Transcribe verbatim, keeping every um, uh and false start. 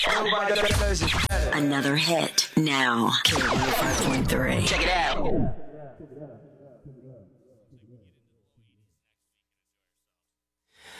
Nobody does it better. Another hit now. K one oh five point three. Check it out.